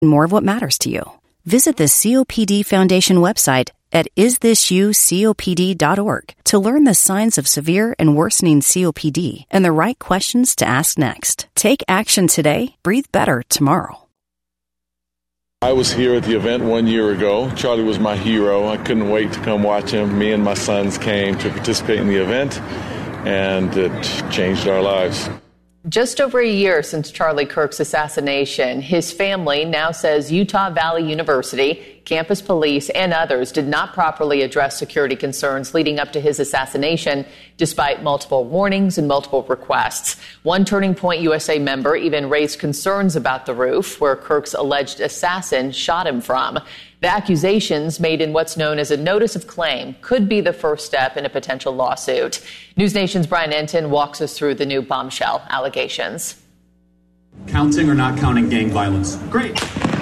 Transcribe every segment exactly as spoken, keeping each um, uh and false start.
more of what matters to you. Visit the C O P D Foundation website at is this you copd dot org to learn the signs of severe and worsening C O P D and the right questions to ask next. Take action today. Breathe better tomorrow. I was here at the event one year ago. Charlie was my hero. I couldn't wait to come watch him. Me and my sons came to participate in the event, and it changed our lives. Just over a year since Charlie Kirk's assassination, his family now says Utah Valley University, campus police, and others did not properly address security concerns leading up to his assassination, despite multiple warnings and multiple requests. One Turning Point U S A member even raised concerns about the roof where Kirk's alleged assassin shot him from. The accusations made in what's known as a notice of claim could be the first step in a potential lawsuit. News Nation's Brian Entin walks us through the new bombshell allegations. Counting or not counting gang violence? Great.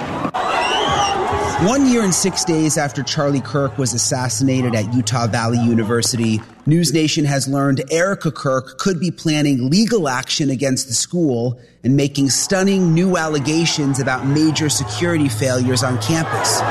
One year and six days after Charlie Kirk was assassinated at Utah Valley University, News Nation has learned Erica Kirk could be planning legal action against the school and making stunning new allegations about major security failures on campus.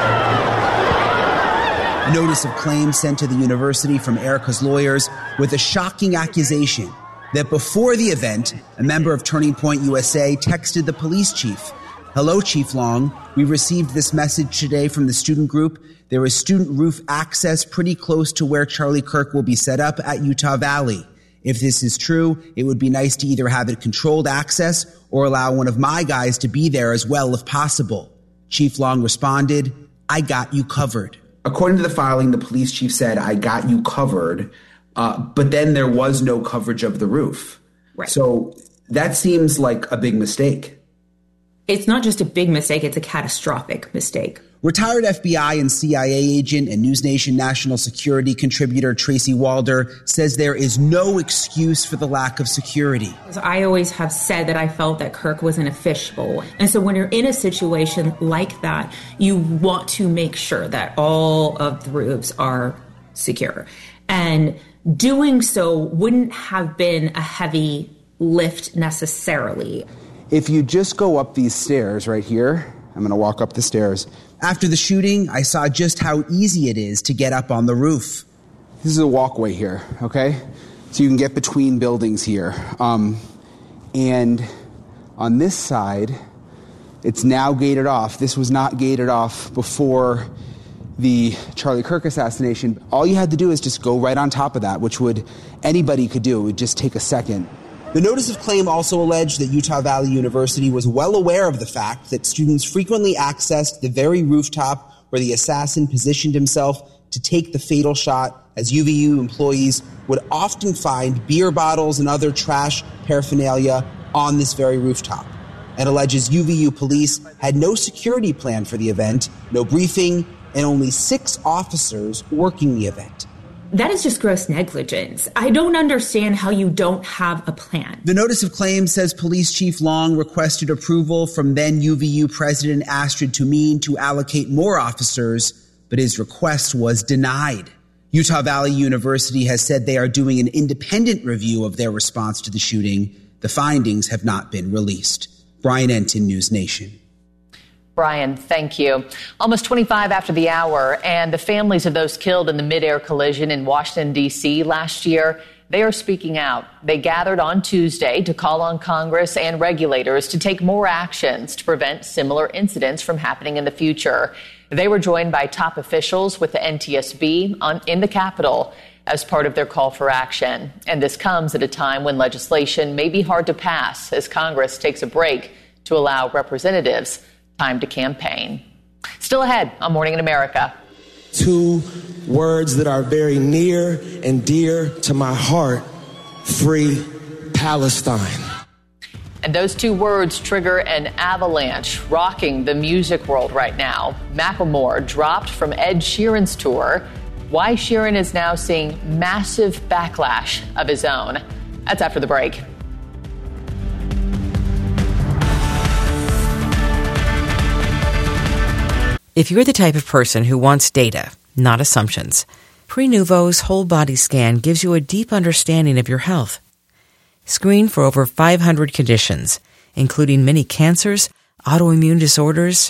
Notice of claim sent to the university from Erica's lawyers with a shocking accusation that before the event, a member of Turning Point U S A texted the police chief. Hello, Chief Long. We received this message today from the student group. There is student roof access pretty close to where Charlie Kirk will be set up at Utah Valley. If this is true, it would be nice to either have it controlled access or allow one of my guys to be there as well if possible. Chief Long responded, I got you covered. According to the filing, the police chief said, I got you covered, uh, but then there was no coverage of the roof. Right. So that seems like a big mistake. It's not just a big mistake, it's a catastrophic mistake. Retired F B I and C I A agent and News Nation national security contributor Tracy Walder says there is no excuse for the lack of security. I always have said that I felt that Kirk was in a fishbowl. And so when you're in a situation like that, you want to make sure that all of the roofs are secure. And doing so wouldn't have been a heavy lift necessarily. If you just go up these stairs right here, I'm going to walk up the stairs. After the shooting, I saw just how easy it is to get up on the roof. This is a walkway here, okay? So you can get between buildings here. Um, and on this side, it's now gated off. This was not gated off before the Charlie Kirk assassination. All you had to do is just go right on top of that, which would anybody could do. It would just take a second. The notice of claim also alleged that Utah Valley University was well aware of the fact that students frequently accessed the very rooftop where the assassin positioned himself to take the fatal shot, as U V U employees would often find beer bottles and other trash paraphernalia on this very rooftop. And alleges U V U police had no security plan for the event, no briefing, and only six officers working the event. That is just gross negligence. I don't understand how you don't have a plan. The notice of claim says Police Chief Long requested approval from then U V U President Astrid Tumeen to allocate more officers, but his request was denied. Utah Valley University has said they are doing an independent review of their response to the shooting. The findings have not been released. Brian Entin, News Nation. Brian, thank you. Almost twenty-five after the hour, and the families of those killed in the mid-air collision in Washington, D C last year, they are speaking out. They gathered on Tuesday to call on Congress and regulators to take more actions to prevent similar incidents from happening in the future. They were joined by top officials with the N T S B on, in the Capitol as part of their call for action. And this comes at a time when legislation may be hard to pass as Congress takes a break to allow representatives time to campaign. Still ahead on Morning in America. Two words that are very near and dear to my heart: free Palestine. And those two words trigger an avalanche rocking the music world right now. Macklemore dropped from Ed Sheeran's tour. Why Sheeran is now seeing massive backlash of his own. That's after the break. If you're the type of person who wants data, not assumptions, Prenuvo's whole body scan gives you a deep understanding of your health. Screen for over five hundred conditions, including many cancers, autoimmune disorders,